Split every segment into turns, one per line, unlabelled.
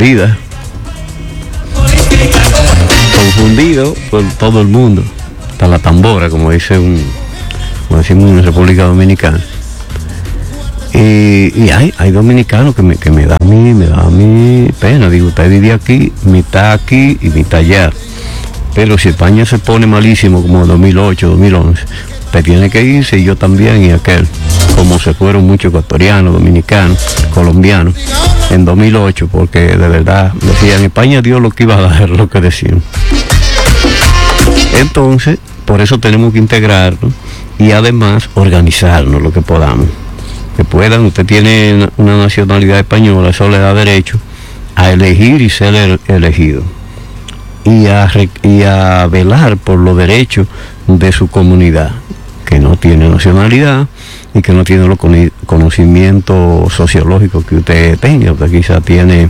confundida, confundido por todo el mundo, hasta la tambora, como decimos en República Dominicana. Y hay dominicanos que me da a mí pena. Digo, usted vive aquí, mitad aquí y mitad allá. Pero si España se pone malísimo como 2008, 2011, usted tiene que irse, y yo también, y aquel, como se fueron muchos ecuatorianos, dominicanos, colombianos, en 2008, porque de verdad decían, España dio lo que iba a dar, lo que decían. Entonces, por eso tenemos que integrarnos y además organizarnos lo que podamos. Que puedan, usted tiene una nacionalidad española, eso le da derecho a elegir y ser elegido. Y a velar por los derechos de su comunidad, que no tiene nacionalidad y que no tiene los conocimientos sociológicos que usted tenga. Usted quizá tiene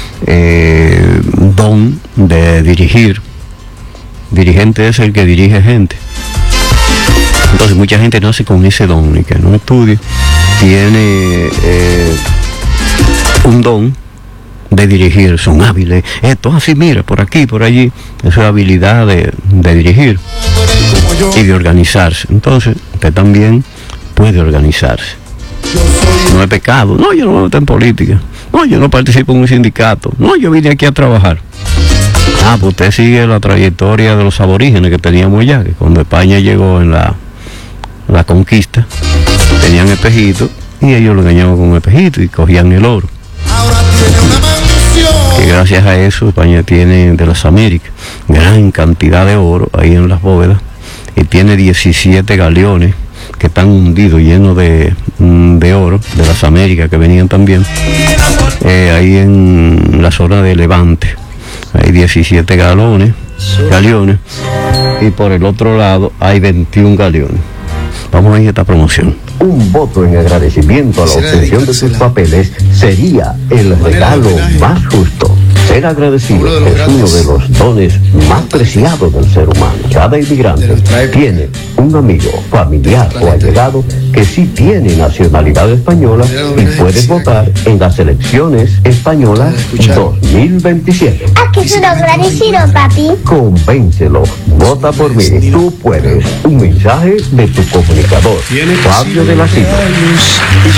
don de dirigir. Dirigente es el que dirige gente. Entonces mucha gente nace con ese don y que no estudia, tiene un don de dirigir, son hábiles, esto así, mira, por aquí, por allí. Eso es habilidad de dirigir y de organizarse. Entonces usted también puede organizarse. No es pecado. No, yo no me meto en política. No, yo no participo en un sindicato. No, yo vine aquí a trabajar. Pues usted sigue la trayectoria de los aborígenes que teníamos ya, que cuando España llegó en la conquista, tenían espejitos y ellos lo engañaban con un espejito y cogían el oro. Que gracias a eso España tiene de las Américas gran cantidad de oro ahí en las bóvedas, y tiene 17 galeones que están hundidos, llenos de oro de las Américas, que venían también ahí en la zona de Levante. Hay 17 galeones, y por el otro lado hay 21 galeones. Vamos a ir a esta promoción. Un voto en agradecimiento a la obtención de sus papeles sería el regalo más justo. Ser agradecido es uno de los dones más preciados del ser humano. Cada inmigrante tiene un amigo, familiar o allegado que sí tiene nacionalidad española y puede votar en las elecciones españolas 2027.
¿A qué se lo agradecido, papi?
Convéncelo. Vota por mí. Tú puedes. Un mensaje de tu comunicador, Fabio de la Silva.